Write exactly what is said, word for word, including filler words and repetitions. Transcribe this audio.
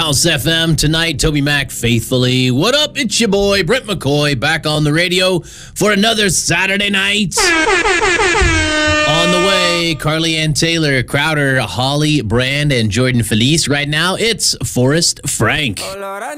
House F M tonight. Toby Mac faithfully. What up? It's your boy, Brent McCoy, back on the radio for another Saturday night. On the way, Carly Ann Taylor, Crowder, Holly, Brand, and Jordan Felice. Right now, it's Forrest Frank. Oh, Lord, I